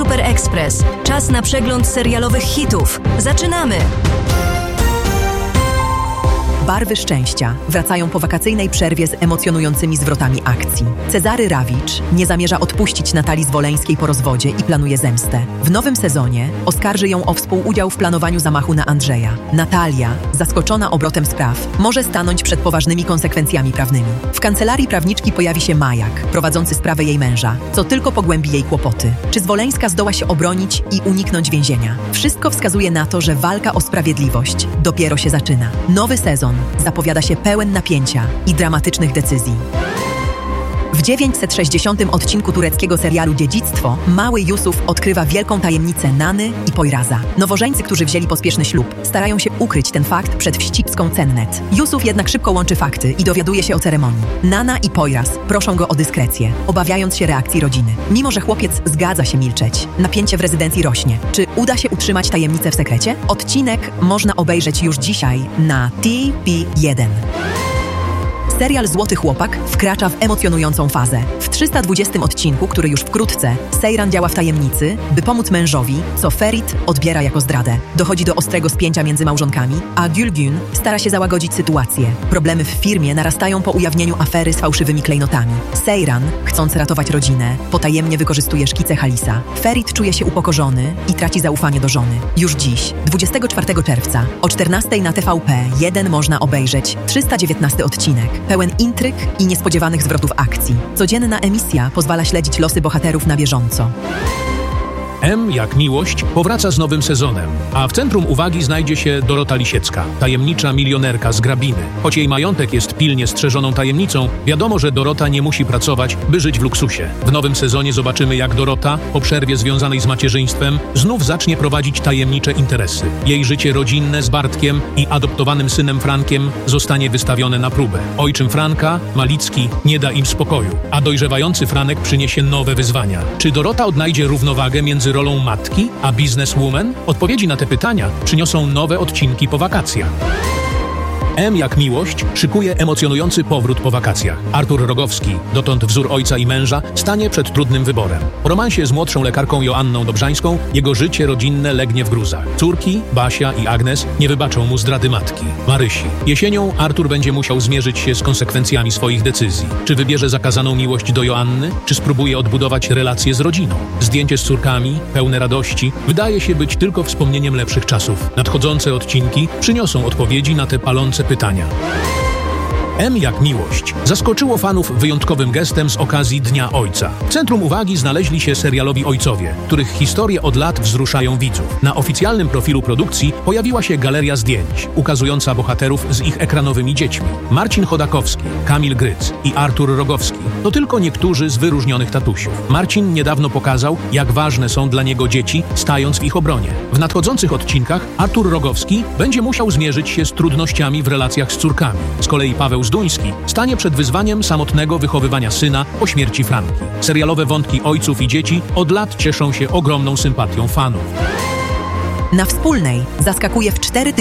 Super Express. Czas na przegląd serialowych hitów. Zaczynamy! Barwy szczęścia wracają po wakacyjnej przerwie z emocjonującymi zwrotami akcji. Cezary Rawicz nie zamierza odpuścić Natalii Zwoleńskiej po rozwodzie i planuje zemstę. W nowym sezonie oskarży ją o współudział w planowaniu zamachu na Andrzeja. Natalia, zaskoczona obrotem spraw, może stanąć przed poważnymi konsekwencjami prawnymi. W kancelarii prawniczki pojawi się Majak, prowadzący sprawę jej męża, co tylko pogłębi jej kłopoty. Czy Zwoleńska zdoła się obronić i uniknąć więzienia? Wszystko wskazuje na to, że walka o sprawiedliwość dopiero się zaczyna. Nowy sezon zapowiada się pełen napięcia i dramatycznych decyzji. W 960 odcinku tureckiego serialu Dziedzictwo mały Yusuf odkrywa wielką tajemnicę Nany i Poyraz'a. Nowożeńcy, którzy wzięli pospieszny ślub, starają się ukryć ten fakt przed wścibską Cennet. Yusuf jednak szybko łączy fakty i dowiaduje się o ceremonii. Nana i Poyraz proszą go o dyskrecję, obawiając się reakcji rodziny. Mimo że chłopiec zgadza się milczeć, napięcie w rezydencji rośnie. Czy uda się utrzymać tajemnicę w sekrecie? Odcinek można obejrzeć już dzisiaj na TVP1. Serial Złoty Chłopak wkracza w emocjonującą fazę. W 320 odcinku, który już wkrótce, Seyran działa w tajemnicy, by pomóc mężowi, co Ferit odbiera jako zdradę. Dochodzi do ostrego spięcia między małżonkami, a Gülgün stara się załagodzić sytuację. Problemy w firmie narastają po ujawnieniu afery z fałszywymi klejnotami. Seyran, chcąc ratować rodzinę, potajemnie wykorzystuje szkice Halisa. Ferit czuje się upokorzony i traci zaufanie do żony. Już dziś, 24 czerwca, o 14 na TVP1 można obejrzeć 319 odcinek. Pełen intryg i niespodziewanych zwrotów akcji. Codzienna emisja pozwala śledzić losy bohaterów na bieżąco. M jak miłość powraca z nowym sezonem, a w centrum uwagi znajdzie się Dorota Lisiecka, tajemnicza milionerka z Grabiny. Choć jej majątek jest pilnie strzeżoną tajemnicą, wiadomo, że Dorota nie musi pracować, by żyć w luksusie. W nowym sezonie zobaczymy, jak Dorota, po przerwie związanej z macierzyństwem, znów zacznie prowadzić tajemnicze interesy. Jej życie rodzinne z Bartkiem i adoptowanym synem Frankiem zostanie wystawione na próbę. Ojczym Franka, Malicki, nie da im spokoju, a dojrzewający Franek przyniesie nowe wyzwania. Czy Dorota odnajdzie równowagę między rolą matki a bizneswoman? Odpowiedzi na te pytania przyniosą nowe odcinki po wakacjach. M jak miłość szykuje emocjonujący powrót po wakacjach. Artur Rogowski, dotąd wzór ojca i męża, stanie przed trudnym wyborem. Po romansie z młodszą lekarką Joanną Dobrzańską jego życie rodzinne legnie w gruzach. Córki, Basia i Agnes, nie wybaczą mu zdrady matki, Marysi. Jesienią Artur będzie musiał zmierzyć się z konsekwencjami swoich decyzji. Czy wybierze zakazaną miłość do Joanny, czy spróbuje odbudować relacje z rodziną? Zdjęcie z córkami, pełne radości, wydaje się być tylko wspomnieniem lepszych czasów. Nadchodzące odcinki przyniosą odpowiedzi na te palące pytania. M jak miłość zaskoczyło fanów wyjątkowym gestem z okazji Dnia Ojca. W centrum uwagi znaleźli się serialowi ojcowie, których historie od lat wzruszają widzów. Na oficjalnym profilu produkcji pojawiła się galeria zdjęć, ukazująca bohaterów z ich ekranowymi dziećmi. Marcin Chodakowski, Kamil Gryc i Artur Rogowski to tylko niektórzy z wyróżnionych tatusiów. Marcin niedawno pokazał, jak ważne są dla niego dzieci, stając w ich obronie. W nadchodzących odcinkach Artur Rogowski będzie musiał zmierzyć się z trudnościami w relacjach z córkami. Z kolei Paweł Zduński stanie przed wyzwaniem samotnego wychowywania syna po śmierci Franki. Serialowe wątki ojców i dzieci od lat cieszą się ogromną sympatią fanów. Na Wspólnej zaskakuje w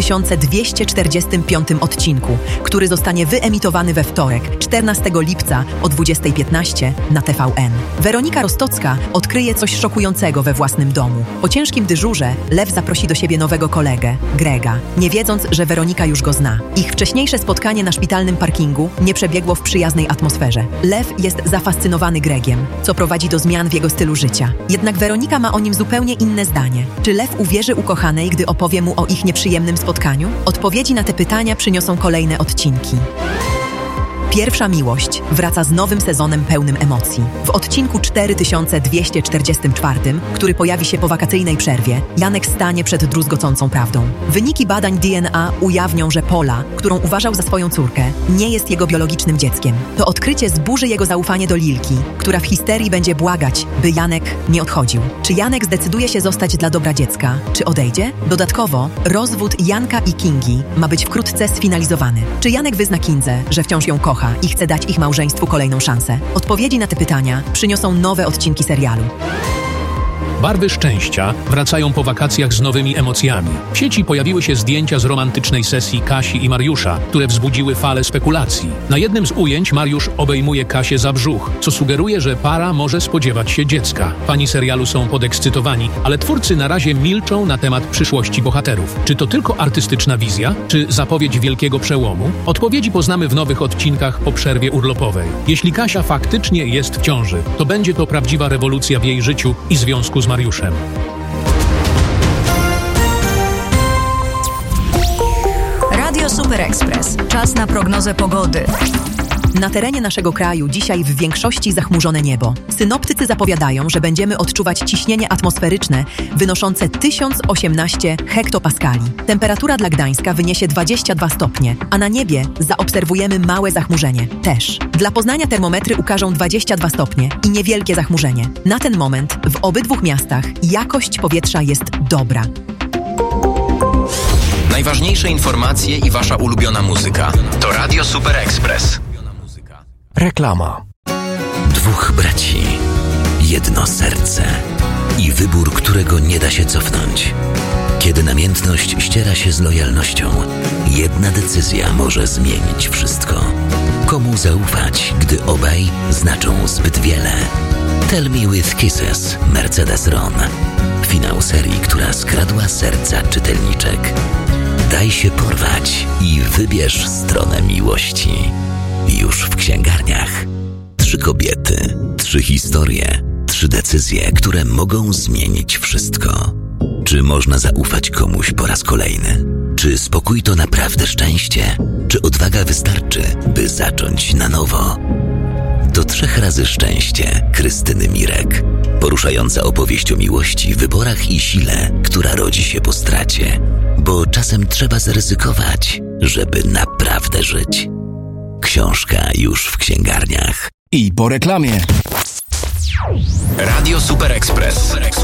4245 odcinku, który zostanie wyemitowany we wtorek, 14 lipca o 20:15 na TVN. Weronika Rostocka odkryje coś szokującego we własnym domu. Po ciężkim dyżurze Lew zaprosi do siebie nowego kolegę, Grega, nie wiedząc, że Weronika już go zna. Ich wcześniejsze spotkanie na szpitalnym parkingu nie przebiegło w przyjaznej atmosferze. Lew jest zafascynowany Gregiem, co prowadzi do zmian w jego stylu życia. Jednak Weronika ma o nim zupełnie inne zdanie. Czy Lew uwierzy ukochanej, gdy opowie mu o ich nieprzyjemnym spotkaniu? Odpowiedzi na te pytania przyniosą kolejne odcinki. Pierwsza miłość wraca z nowym sezonem pełnym emocji. W odcinku 4244, który pojawi się po wakacyjnej przerwie, Janek stanie przed druzgocącą prawdą. Wyniki badań DNA ujawnią, że Pola, którą uważał za swoją córkę, nie jest jego biologicznym dzieckiem. To odkrycie zburzy jego zaufanie do Lilki, która w histerii będzie błagać, by Janek nie odchodził. Czy Janek zdecyduje się zostać dla dobra dziecka, czy odejdzie? Dodatkowo, rozwód Janka i Kingi ma być wkrótce sfinalizowany. Czy Janek wyzna Kindze, że wciąż ją kocha i chce dać ich małżeństwu kolejną szansę? Odpowiedzi na te pytania przyniosą nowe odcinki serialu. Barwy szczęścia wracają po wakacjach z nowymi emocjami. W sieci pojawiły się zdjęcia z romantycznej sesji Kasi i Mariusza, które wzbudziły falę spekulacji. Na jednym z ujęć Mariusz obejmuje Kasię za brzuch, co sugeruje, że para może spodziewać się dziecka. Fani serialu są podekscytowani, ale twórcy na razie milczą na temat przyszłości bohaterów. Czy to tylko artystyczna wizja, czy zapowiedź wielkiego przełomu? Odpowiedzi poznamy w nowych odcinkach po przerwie urlopowej. Jeśli Kasia faktycznie jest w ciąży, to będzie to prawdziwa rewolucja w jej życiu i związku z Mariuszem. Radio Super Express. Czas na prognozę pogody. Na terenie naszego kraju dzisiaj w większości zachmurzone niebo. Synoptycy zapowiadają, że będziemy odczuwać ciśnienie atmosferyczne wynoszące 1018 hektopaskali. Temperatura dla Gdańska wyniesie 22 stopnie, a na niebie zaobserwujemy małe zachmurzenie też. Dla Poznania termometry ukażą 22 stopnie i niewielkie zachmurzenie. Na ten moment w obydwu miastach jakość powietrza jest dobra. Najważniejsze informacje i wasza ulubiona muzyka to Radio Super Express. Reklama. Dwóch braci, jedno serce i wybór, którego nie da się cofnąć. Kiedy namiętność ściera się z lojalnością, jedna decyzja może zmienić wszystko. Komu zaufać, gdy obaj znaczą zbyt wiele? Tell Me With Kisses, Mercedes Ron. Finał serii, która skradła serca czytelniczek. Daj się porwać i wybierz stronę miłości. Już w księgarniach. 3 kobiety, 3 historie, 3 decyzje, które mogą zmienić wszystko. Czy można zaufać komuś po raz kolejny? Czy spokój to naprawdę szczęście? Czy odwaga wystarczy, by zacząć na nowo? To 3 razy szczęście Krystyny Mirek. Poruszająca opowieść o miłości, wyborach i sile, która rodzi się po stracie. Bo czasem trzeba zaryzykować, żeby naprawdę żyć. Książka już w księgarniach. I po reklamie. Radio Super Express.